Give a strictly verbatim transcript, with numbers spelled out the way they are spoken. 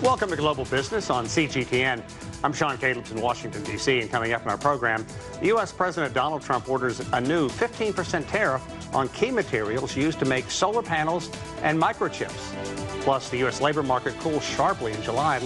Welcome to Global Business on C G T N. I'm Sean Caleb's in Washington, D C, and coming up in our program, the U S President Donald Trump orders a new fifteen percent tariff on key materials used to make solar panels and microchips. Plus, the U S labor market cools sharply in July.